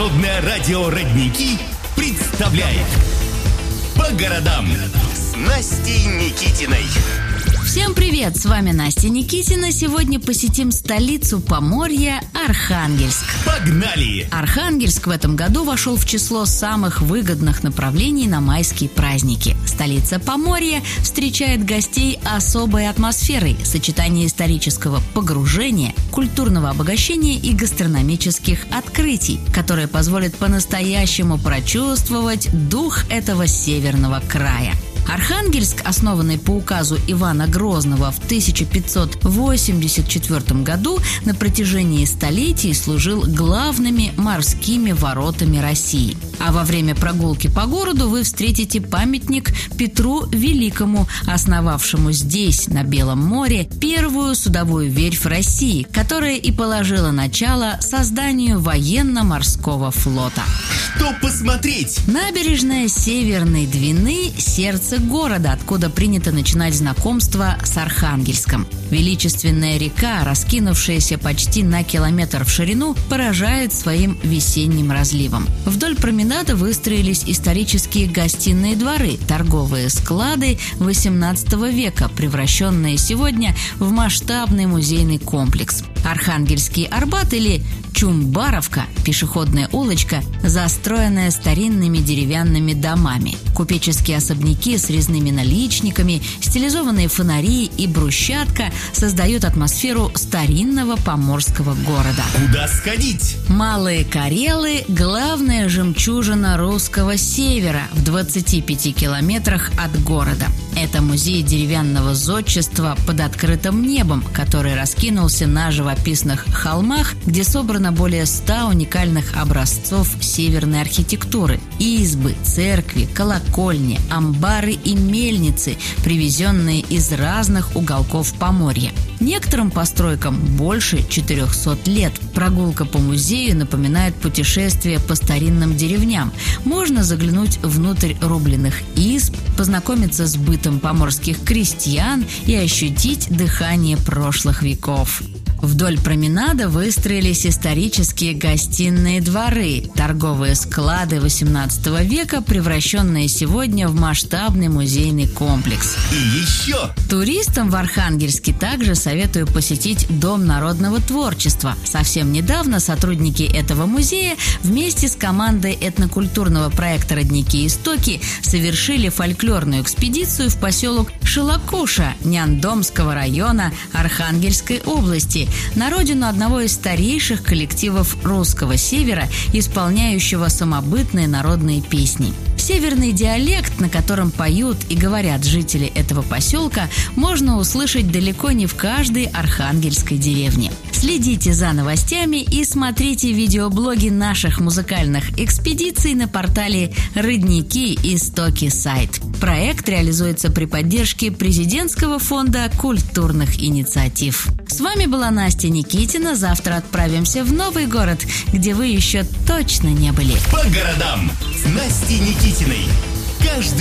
Народное радио «Родники» представляет «По городам» с Настей Никитиной. Всем привет! С вами Настя Никитина. Сегодня посетим столицу Поморья – Архангельск. Погнали! Архангельск в этом году вошел в число самых выгодных направлений на майские праздники. Столица Поморья встречает гостей особой атмосферой, сочетание исторического погружения, культурного обогащения и гастрономических открытий, которое позволит по-настоящему прочувствовать дух этого северного края. Архангельск, основанный по указу Ивана Грозного в 1584 году, на протяжении столетий служил главными морскими воротами России. А во время прогулки по городу вы встретите памятник Петру Великому, основавшему здесь, на Белом море, первую судовую верфь России, которая и положила начало созданию военно-морского флота. Что посмотреть? Набережная Северной Двины – сердце города, откуда принято начинать знакомство с Архангельском. Величественная река, раскинувшаяся почти на километр в ширину, поражает своим весенним разливом. Вдоль променада выстроились исторические гостиные дворы, торговые склады XVIII века, превращенные сегодня в масштабный музейный комплекс. Архангельский Арбат или Чумбаровка, пешеходная улочка, застроенная старинными деревянными домами. Купеческие особняки с резными наличниками, стилизованные фонари и брусчатка создают атмосферу старинного поморского города. Куда сходить? Малые Карелы – главная жемчужина русского севера в 25 километрах от города. Это музей деревянного зодчества под открытым небом, который раскинулся на живописных холмах, где собрано более 100 уникальных образцов северной архитектуры. Избы, церкви, колокольни, амбары и мельницы, привезенные из разных уголков Поморья. Некоторым постройкам больше 400 лет. Прогулка по музею напоминает путешествие по старинным деревням. Можно заглянуть внутрь рубленых изб, познакомиться с бытом поморских крестьян и ощутить дыхание прошлых веков. Вдоль променада выстроились исторические гостиные дворы, торговые склады XVIII века, превращенные сегодня в масштабный музейный комплекс. И еще! Туристам в Архангельске также советую посетить Дом народного творчества. Совсем недавно сотрудники этого музея вместе с командой этнокультурного проекта «Родники Истоки» совершили фольклорную экспедицию в поселок Шилакуша Няндомского района Архангельской области, на родину одного из старейших коллективов русского севера, исполняющего самобытные народные песни. Северный диалект, на котором поют и говорят жители этого поселка, можно услышать далеко не в каждой архангельской деревне. Следите за новостями и смотрите видеоблоги наших музыкальных экспедиций на портале «Родники Истоки сайт». Проект реализуется при поддержке Президентского фонда культурных инициатив. С вами была Настя Никитина. Завтра отправимся в новый город, где вы еще точно не были. По городам с Настей Никитиной. Каждый